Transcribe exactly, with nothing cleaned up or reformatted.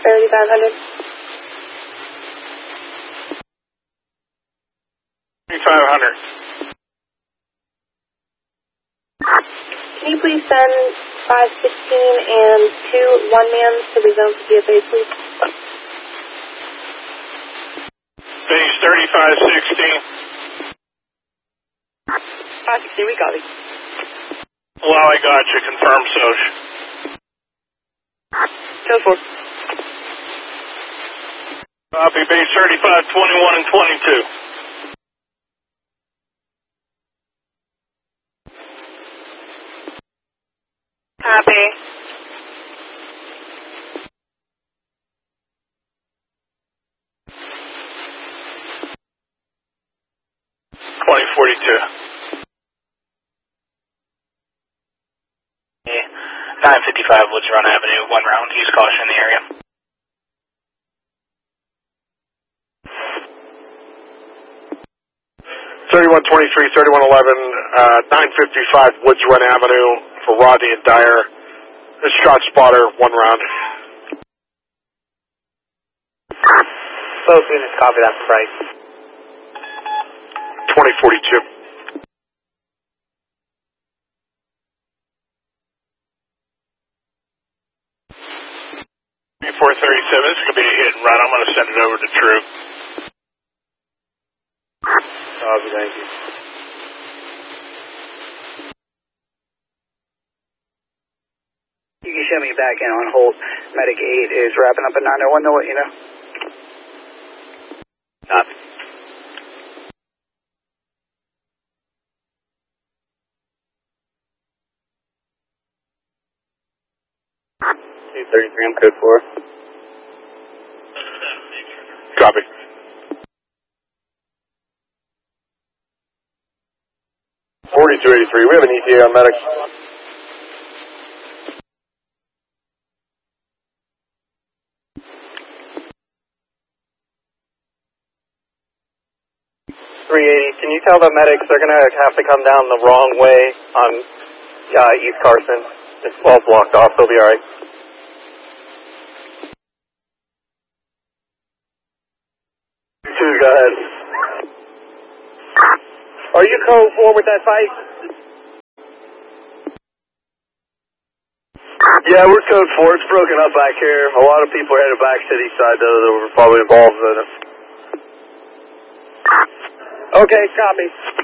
thirty-five hundred. thirty-five hundred. Can you please send five sixteen and two one-mans to the zone for G F A, please? Base thirty-five sixteen. five sixteen, we got it. Well, I got you. Confirm Soch. Go for it. Copy. Base thirty-five twenty-one and twenty-two. Copy. twenty forty-two. nine fifty-five Woods Run Avenue, one round, use caution in the area. thirty-one twenty-three, thirty-one eleven, uh, nine fifty-five Woods Run Avenue for Rodney and Dyer. This shot spotter, one round. Both units copy that price. twenty forty-two. four thirty-seven, this is going to be a hit and run. I'm going to send it over to True. Copy, thank you. You can show me back in on hold. Medic eight is wrapping up at nine oh one, they'll let you know. Copy. two thirty-three, I'm code four. Copy. forty-two eighty-three, we have an E T A on medic. three eighty, can you tell the medics they're going to have to come down the wrong way on uh, East Carson? It's all blocked off, they'll be alright. Two, go ahead. Are you code four with that fight? Yeah, we're code four. It's broken up back here. A lot of people are headed back city side, though, that were probably involved in it. Okay, copy.